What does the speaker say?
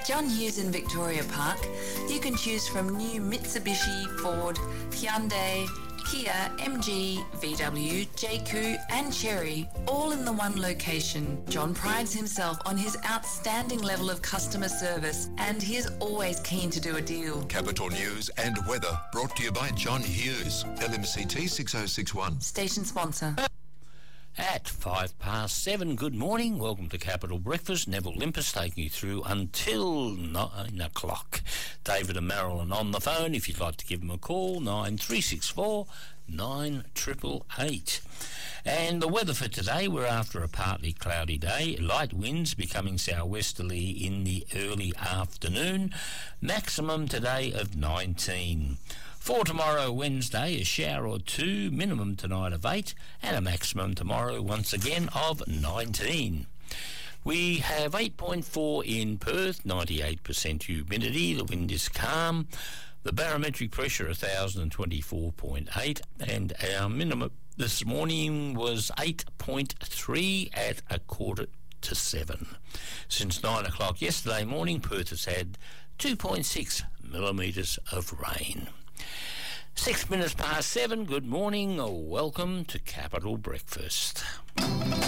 John Hughes in Victoria Park. You can choose from new Mitsubishi, Ford, Hyundai, Kia, MG, VW, JQ and Chery, all in the one location. John prides himself on his outstanding level of customer service and he is always keen to do a deal. Capital News and weather brought to you by John Hughes, LMCT 6061. Station sponsor. At 7:05, good morning. Welcome to Capital Breakfast. Neville Limpus taking you through until 9 o'clock. David and Marilyn on the phone. If you'd like to give them a call, 9364 9888. And the weather for today, we're after a partly cloudy day. Light winds becoming southwesterly in the early afternoon. Maximum today of 19. For tomorrow, Wednesday, a shower or two, minimum tonight of 8, and a maximum tomorrow, once again, of 19. We have 8.4 in Perth, 98% humidity, the wind is calm, the barometric pressure 1,024.8, and our minimum this morning was 8.3 at 6:45. Since 9 o'clock yesterday morning, Perth has had 2.6 millimetres of rain. 7:06, good morning, welcome to Capital Breakfast.